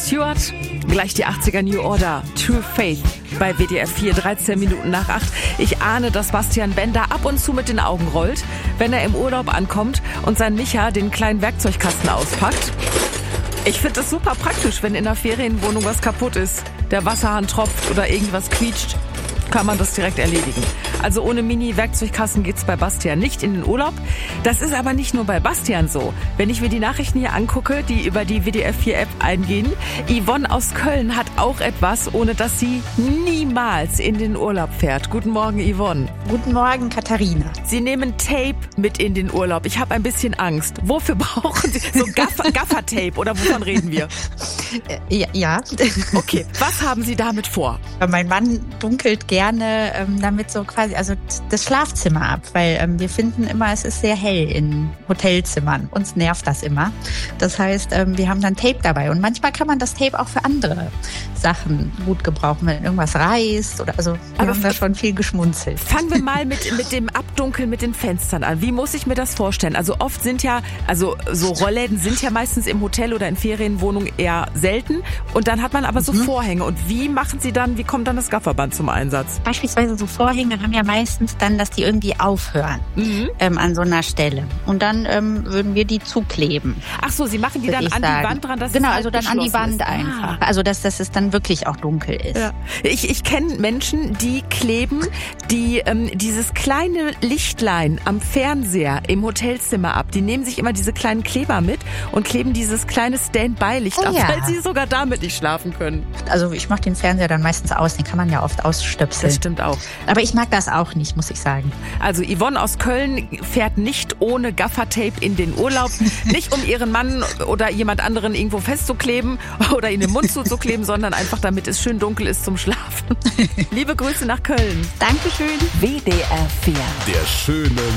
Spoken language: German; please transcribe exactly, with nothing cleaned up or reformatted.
Stewart, gleich die achtziger New Order, True Faith bei W D R vier, dreizehn Minuten nach acht. Ich ahne, dass Bastian Bender ab und zu mit den Augen rollt, wenn er im Urlaub ankommt und sein Micha den kleinen Werkzeugkasten auspackt. Ich finde das super praktisch, wenn in der Ferienwohnung was kaputt ist, der Wasserhahn tropft oder irgendwas quietscht, kann man das direkt erledigen. Also ohne Mini-Werkzeugkasten geht's bei Bastian nicht in den Urlaub. Das ist aber nicht nur bei Bastian so. Wenn ich mir die Nachrichten hier angucke, die über die W D R vier App eingehen, Yvonne aus Köln hat auch etwas, ohne dass sie niemals in den Urlaub fährt. Guten Morgen, Yvonne. Guten Morgen, Katharina. Sie nehmen Tape mit in den Urlaub. Ich habe ein bisschen Angst. Wofür brauchen Sie so Gaffer, Gaffer-Tape oder wovon reden wir? Ja, ja. Okay, was haben Sie damit vor? Mein Mann dunkelt gerne ähm, damit so quasi, also das Schlafzimmer ab, weil ähm, wir finden immer, es ist sehr hell in Hotelzimmern. Uns nervt das immer. Das heißt, ähm, wir haben dann Tape dabei und manchmal kann man das Tape auch für andere Sachen gut gebrauchen, wenn irgendwas reißt oder also wir Aber haben da schon viel geschmunzelt. Fangen wir mal mit, mit dem Abdunkeln mit den Fenstern an. Wie muss ich mir das vorstellen? Also oft sind ja, also so Rollläden sind ja meistens im Hotel oder in Ferienwohnungen eher selten und dann hat man aber so mhm. Vorhänge. Und wie machen Sie dann, wie kommt dann das Gafferband zum Einsatz? Beispielsweise so Vorhänge haben ja meistens dann, dass die irgendwie aufhören mhm. ähm, an so einer Stelle. Und dann ähm, würden wir die zukleben. Ach so, Sie machen die dann an sagen. die Wand dran? Dass genau, es halt also dann an die Wand ist. einfach. Ah. Also dass, dass es dann wirklich auch dunkel ist. Ja. Ich, ich kenne Menschen, die kleben die ähm, dieses kleine Lichtlein am Fernseher im Hotelzimmer ab. Die nehmen sich immer diese kleinen Kleber mit und kleben dieses kleine Standby-Licht oh, ab, ja. weil sie sogar damit nicht schlafen können. Also ich mache den Fernseher dann meistens aus, den kann man ja oft ausstöpseln. Das stimmt auch. Aber ich mag das auch nicht, muss ich sagen. Also Yvonne aus Köln fährt nicht ohne Gaffertape in den Urlaub. Nicht um ihren Mann oder jemand anderen irgendwo festzukleben oder in den Mund zuzukleben, sondern einfach damit es schön dunkel ist zum Schlafen. Liebe Grüße nach Köln. Dankeschön. W D R vier. Der schöne